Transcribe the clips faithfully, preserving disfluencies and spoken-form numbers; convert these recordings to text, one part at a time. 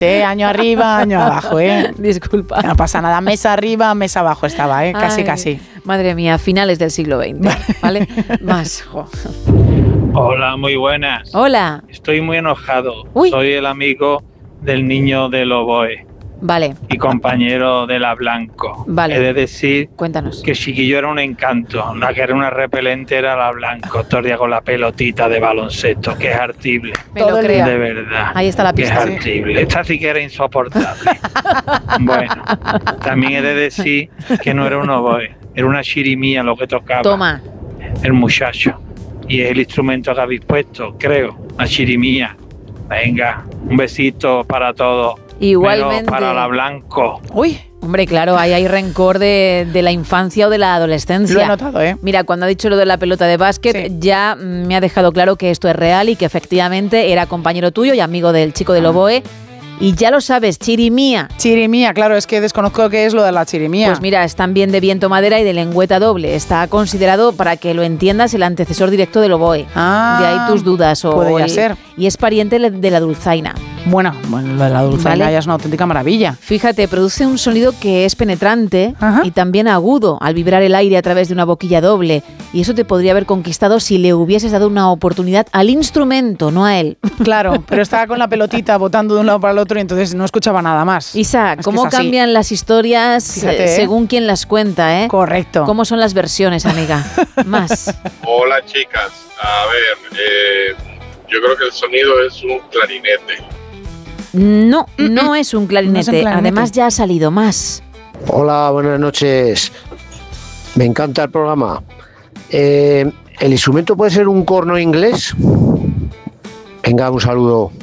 Eh, año arriba, año abajo, ¿eh? Disculpa. No pasa nada, mesa arriba, mesa abajo estaba, ¿eh? Casi, Ay, casi. Madre mía, finales del siglo veinte, ¿vale? Más, jo. Hola, muy buenas. Hola. Estoy muy enojado. Uy. Soy el amigo del niño del oboe Vale, y compañero de la Blanco. Vale. He de decir cuéntanos. que Chiquillo era un encanto. La que era una repelente era la Blanco. Todo el día con la pelotita de baloncesto, que es artible. Me lo creo. De verdad. Ahí está la Que es pista. artible. Esta sí que era insoportable. Bueno, también he de decir que no era un oboe, era una chirimía lo que tocaba. Toma. El muchacho. Y es el instrumento que habéis puesto, creo, la chirimía. Venga, un besito para todos. Igualmente. Menos para la Blanco. Uy. Hombre, claro, ahí hay rencor de, de la infancia o de la adolescencia. Lo he notado, ¿eh? Mira, cuando ha dicho lo de la pelota de básquet, Sí. ya me ha dejado claro que esto es real y que efectivamente era compañero tuyo y amigo del chico del oboe. Y ya lo sabes, chirimía. Chirimía, claro, es que desconozco qué es lo de la chirimía. Pues mira, es también de viento madera y de lengüeta doble. Está considerado, para que lo entiendas, el antecesor directo del oboe. Ah, de ahí tus dudas. O podría el- ser. Y es pariente le- de la dulzaina. Bueno, bueno, lo de la dulzaina Vale. ya es una auténtica maravilla. Fíjate, produce un sonido que es penetrante Ajá. y también agudo al vibrar el aire a través de una boquilla doble. Y eso te podría haber conquistado si le hubieses dado una oportunidad al instrumento, no a él. Claro, pero estaba con la pelotita botando de un lado para el otro y entonces no escuchaba nada más. Isa, Es que ¿cómo es así. cambian las historias Fíjate, eh, ¿eh? según quien las cuenta, eh? Correcto. ¿Cómo son las versiones, amiga? Más. Hola chicas, a ver, eh, yo creo que el sonido es un clarinete. No, no es un clarinete. No es un clarinete. Además ya ha salido más. Hola, buenas noches. Me encanta el programa. Eh, ¿El instrumento puede ser un corno inglés? Venga, un saludo.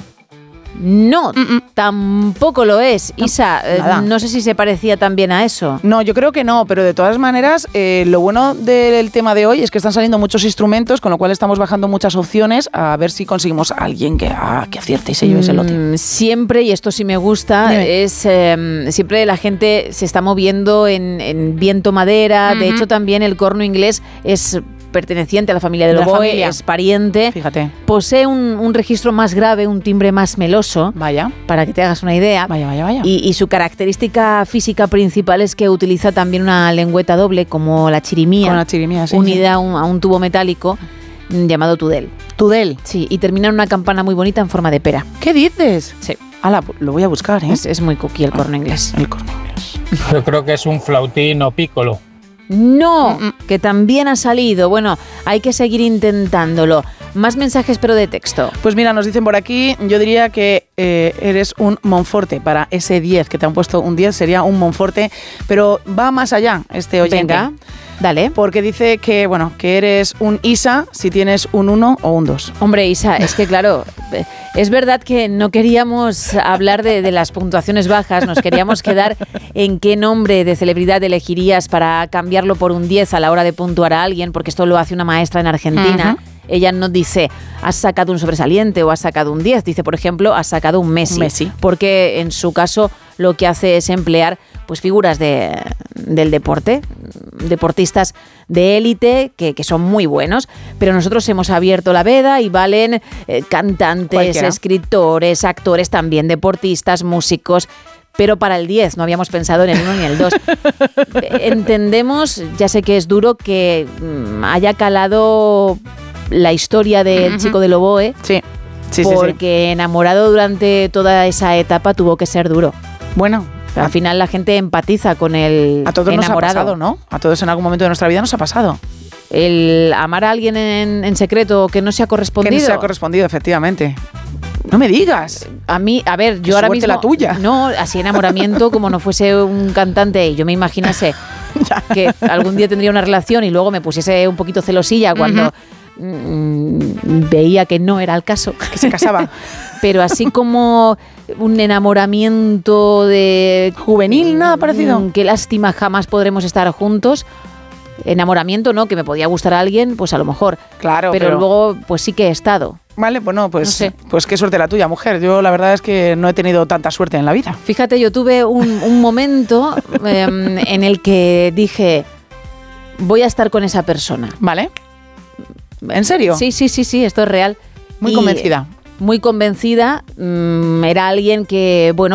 No, tampoco lo es. Isa, eh, nada. no sé si se parecía también a eso. No, yo creo que no, pero de todas maneras, eh, lo bueno del tema de hoy es que están saliendo muchos instrumentos, con lo cual estamos bajando muchas opciones a ver si conseguimos a alguien que, ah, que acierte y se lleve ese lote. Mm, siempre, y esto sí me gusta, Dime. es eh, siempre la gente se está moviendo en, en viento madera. De Ujú. hecho, también el corno inglés es perteneciente a la familia del De la oboe, familia. es pariente. Fíjate. Posee un, un registro más grave, un timbre más meloso, Vaya, para que te hagas una idea. vaya, vaya, vaya. Y, y su característica física principal es que utiliza también una lengüeta doble, como la chirimía, Con la chirimía, sí. unida a un, a un tubo metálico mm, llamado tudel. Tudel. Sí, y termina en una campana muy bonita en forma de pera. ¿Qué dices? Sí, Ala, lo voy a buscar, ¿eh? es, es muy cookie el corno inglés. El corno inglés. Yo creo que es un flautín o pícolo. No, que también ha salido. Bueno, hay que seguir intentándolo. Más mensajes, pero de texto. Pues mira, nos dicen por aquí, yo diría que eh, eres un Monforte. Para ese diez, que te han puesto un diez, sería un Monforte, pero va más allá este oyente. Venga, dale. Porque dice que, bueno, que eres un Isa si tienes un uno o un dos. Hombre, Isa, es que claro, eh, es verdad que no queríamos hablar de, de las puntuaciones bajas, nos queríamos quedar en qué nombre de celebridad elegirías para cambiarlo por un diez a la hora de puntuar a alguien, porque esto lo hace una maestra en Argentina. Ujú. Ella no dice, has sacado un sobresaliente o has sacado un diez, dice, por ejemplo, has sacado un Messi. Messi. Porque en su caso lo que hace es emplear pues figuras de, del deporte, deportistas de élite que, que son muy buenos, pero nosotros hemos abierto la veda y valen eh, cantantes, Cualquiera. escritores, actores, también deportistas, músicos. Pero para el diez no habíamos pensado en el uno ni el dos. Entendemos, ya sé que es duro, que mm, haya calado la historia del Ujú. chico del oboe, Sí, sí, sí, sí. porque enamorado durante toda esa etapa tuvo que ser duro. Bueno, Al final la gente empatiza con el a todos nos ha enamorado. pasado, ¿no? A todos en algún momento de nuestra vida nos ha pasado. El amar a alguien en, en secreto que no se ha Que correspondido. no se ha correspondido, efectivamente. No me digas. A mí, a ver, Qué yo ahora suerte mismo... la tuya. No, así enamoramiento, como no fuese un cantante y yo me imaginase que algún día tendría una relación y luego me pusiese un poquito celosilla cuando mm, veía que no era el caso. Que se casaba. Pero así como un enamoramiento de... Juvenil, nada parecido. Mm, Qué lástima, jamás podremos estar juntos. Enamoramiento, ¿no? Que me podía gustar a alguien, pues a lo mejor. Claro, pero, pero- luego, pues sí que he estado. Vale, bueno, pues, No sé. pues qué suerte la tuya, mujer. Yo la verdad es que no he tenido tanta suerte en la vida. Fíjate, yo tuve un, un momento eh, en el que dije, voy a estar con esa persona. ¿Vale? ¿En serio? Sí, sí, sí, sí, esto es real. Muy Y convencida. Muy convencida. mm, Era alguien que, bueno,